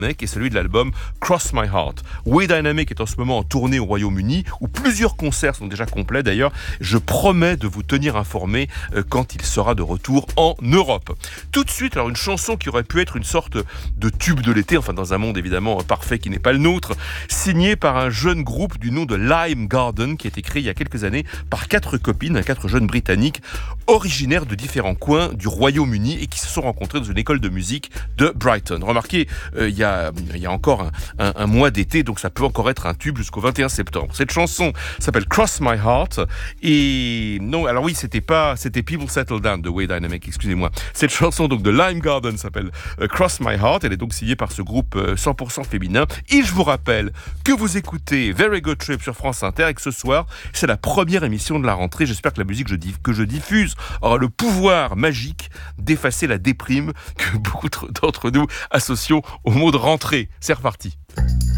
et celui de l'album Cross My Heart. Way Dynamic est en ce moment en tournée au Royaume-Uni, où plusieurs concerts sont déjà complets d'ailleurs. Je promets de vous tenir informé quand il sera de retour en Europe. Tout de suite, alors une chanson qui aurait pu être une sorte de tube de l'été, enfin dans un monde évidemment parfait qui n'est pas le nôtre, signée par un jeune groupe du nom de Lime Garden, qui a été créé il y a quelques années par 4 copines, 4 jeunes britanniques, originaires de différents coins du Royaume-Uni et qui se sont rencontrés dans une école de musique de Brighton. Remarquez, il y a encore un mois d'été, donc ça peut encore être un tube jusqu'au 21 septembre. Cette chanson s'appelle Cross My Heart, et non, alors oui, c'était People Settle Down de Way Dynamic, excusez-moi. Cette chanson donc de Lime Garden s'appelle Cross My Heart, elle est donc signée par ce groupe 100% féminin, et je vous rappelle que vous écoutez Very Good Trip sur France Inter, et que ce soir, c'est la première émission de la rentrée. J'espère que la musique que je diffuse aura le pouvoir magique d'effacer la déprime que beaucoup d'entre nous associons au mot de rentrée. C'est reparti.